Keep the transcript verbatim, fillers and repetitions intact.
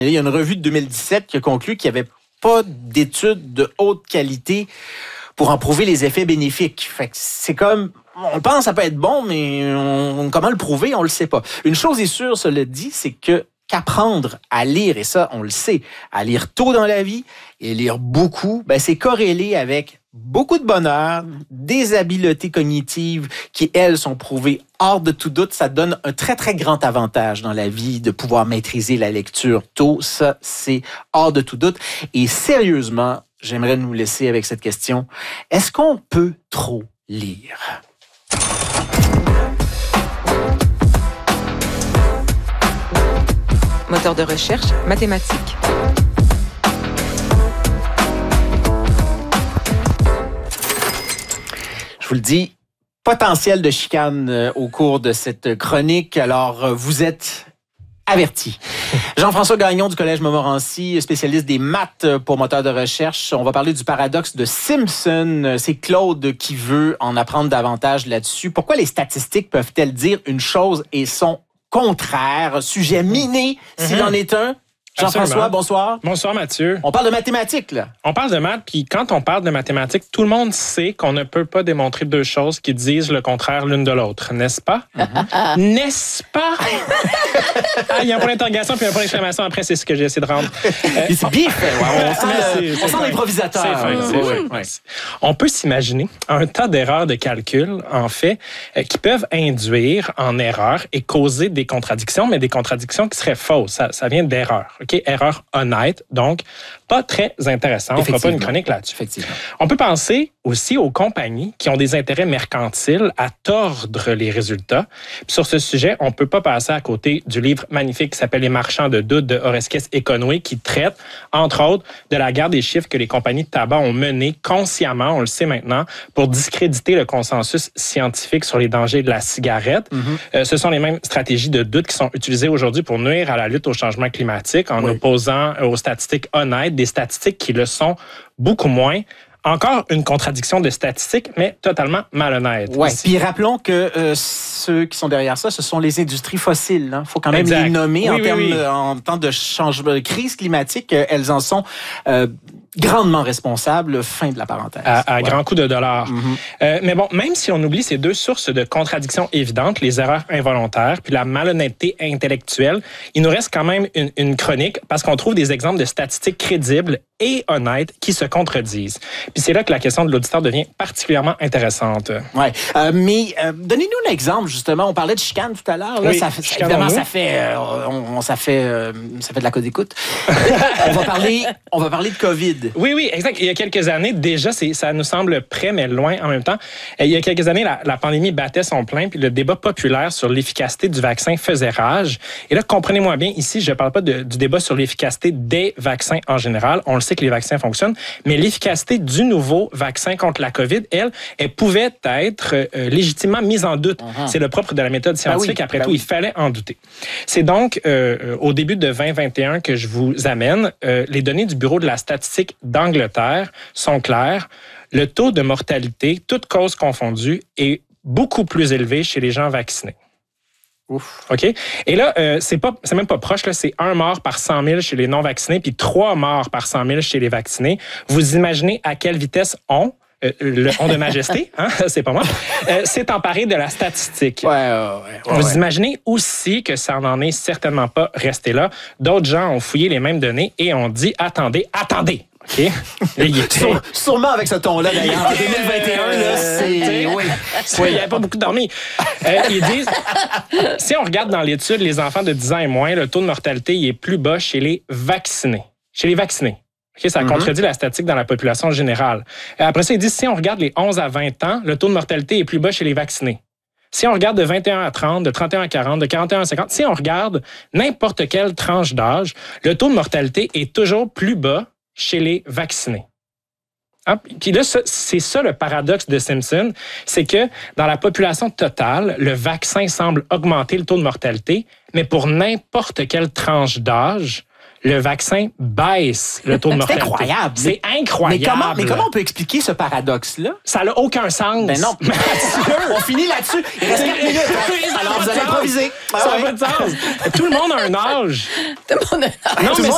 Il y a une revue de deux mille dix-sept qui a conclu qu'il n'y avait pas d'études de haute qualité pour en prouver les effets bénéfiques. Fait que c'est comme, on pense que ça peut être bon, mais on, comment le prouver, on le sait pas. Une chose est sûre, cela dit, c'est que qu'apprendre à lire, et ça, on le sait, à lire tôt dans la vie et lire beaucoup, ben, c'est corrélé avec beaucoup de bonheur, des habiletés cognitives qui, elles, sont prouvées hors de tout doute. Ça donne un très, très grand avantage dans la vie de pouvoir maîtriser la lecture tôt. Ça, c'est hors de tout doute. Et sérieusement, j'aimerais nous laisser avec cette question. Est-ce qu'on peut trop lire? Moteur de recherche, mathématiques. Je vous le dis, potentiel de chicane au cours de cette chronique. Alors, vous êtes avertis. Jean-François Gagnon du Collège Montmorency, spécialiste des maths pour moteur de recherche. On va parler du paradoxe de Simpson. C'est Claude qui veut en apprendre davantage là-dessus. Pourquoi les statistiques peuvent-elles dire une chose et son contraire? Sujet miné, s'il mm-hmm. en est un. Jean-François, Absolument. bonsoir. Bonsoir, Mathieu. On parle de mathématiques, là. On parle de maths, puis quand on parle de mathématiques, tout le monde sait qu'on ne peut pas démontrer deux choses qui disent le contraire l'une de l'autre, n'est-ce pas? Mm-hmm. N'est-ce pas? Ah, il y a un point d'interrogation puis un point d'exclamation après, c'est ce que j'ai essayé de rendre. Euh, c'est bien fait. Ouais, on sent, on sent l'improvisateur. C'est fin, c'est ouais, fin. Ouais. On peut s'imaginer un tas d'erreurs de calcul, en fait, euh, qui peuvent induire en erreur et causer des contradictions, mais des contradictions qui seraient fausses. Ça, ça vient d'erreurs. OK? Erreur honnête, donc pas très intéressant. On ne fera pas une chronique là-dessus. Effectivement. On peut penser aussi aux compagnies qui ont des intérêts mercantiles à tordre les résultats. Puis sur ce sujet, on ne peut pas passer à côté du livre magnifique qui s'appelle « Les marchands de doute » de Oreskes Ekonwe, qui traite, entre autres, de la guerre des chiffres que les compagnies de tabac ont menée consciemment, on le sait maintenant, pour discréditer le consensus scientifique sur les dangers de la cigarette. Mm-hmm. Euh, ce sont les mêmes stratégies de doute qui sont utilisées aujourd'hui pour nuire à la lutte au changement climatique en oui. opposant aux statistiques honnêtes, des statistiques qui le sont beaucoup moins. Encore une contradiction de statistiques, mais totalement malhonnête. Oui, puis rappelons que euh, ceux qui sont derrière ça, ce sont les industries fossiles. Il hein. faut quand même exact. les nommer oui, en, oui, termes, oui. en temps de changement, de crise climatique. Elles en sont euh, grandement responsables. Fin de la parenthèse. À, à ouais. grand coup de dollars. Mm-hmm. Euh, mais bon, même si on oublie ces deux sources de contradictions évidentes, les erreurs involontaires puis la malhonnêteté intellectuelle, il nous reste quand même une, une chronique parce qu'on trouve des exemples de statistiques crédibles et honnêtes qui se contredisent. Puis c'est là que la question de l'auditeur devient particulièrement intéressante. Oui, euh, mais euh, donnez-nous un exemple, justement. On parlait de chicane tout à l'heure. Là, oui, ça fait, évidemment, ça fait, euh, on, on, ça, fait, euh, ça fait de la code écoute. on, va parler, on va parler de COVID. Oui, oui, exact. Il y a quelques années, déjà, c'est, ça nous semble près, mais loin en même temps. Il y a quelques années, la, la pandémie battait son plein, puis le débat populaire sur l'efficacité du vaccin faisait rage. Et là, comprenez-moi bien, ici, je ne parle pas de, du débat sur l'efficacité des vaccins en général. On le sait que les vaccins fonctionnent, mais l'efficacité du nouveau vaccin contre la COVID, elle, elle pouvait être euh, légitimement mise en doute. Uh-huh. C'est le propre de la méthode scientifique. Ben oui, Après ben tout, oui. il fallait en douter. C'est donc euh, au début de vingt vingt et un que je vous amène. Euh, les données du Bureau de la statistique d'Angleterre sont claires. Le taux de mortalité, toutes causes confondues, est beaucoup plus élevé chez les gens vaccinés. Ouf. OK? Et là, euh, c'est pas, c'est même pas proche, là, c'est un mort par cent mille chez les non-vaccinés, puis trois morts par cent mille chez les vaccinés. Vous imaginez à quelle vitesse on, euh, le on de majesté, hein, c'est pas moi, euh, s'est emparé de la statistique. Ouais, ouais, ouais, Vous ouais. imaginez aussi que ça n'en est certainement pas resté là. D'autres gens ont fouillé les mêmes données et ont dit, attendez, attendez! OK? Sur, sûrement avec ce ton-là, d'ailleurs. En deux mille vingt et un, là, c'est... Oui. Oui, il n'y avait pas beaucoup dormi. Euh, ils disent, si on regarde dans l'étude, les enfants de dix ans et moins, le taux de mortalité il est plus bas chez les vaccinés. Chez les vaccinés. Okay, ça mm-hmm. contredit la statistique dans la population générale. Après ça, ils disent, si on regarde les onze à vingt ans, le taux de mortalité est plus bas chez les vaccinés. Si on regarde de vingt et un à trente, de trente et un à quarante, de quarante et un à cinquante, si on regarde n'importe quelle tranche d'âge, le taux de mortalité est toujours plus bas chez les vaccinés. Ah, puis là, c'est ça le paradoxe de Simpson, c'est que dans la population totale, le vaccin semble augmenter le taux de mortalité, mais pour n'importe quelle tranche d'âge, le vaccin baisse le taux de mortalité. C'est incroyable. C'est incroyable. Mais comment, mais comment on peut expliquer ce paradoxe-là? Ça n'a aucun sens. Ben non. On finit là-dessus. Il reste quatre minutes. Alors, vous allez improviser. Ça n'a pas de sens. Tout le monde a un âge. Tout le monde a un âge. Non, mais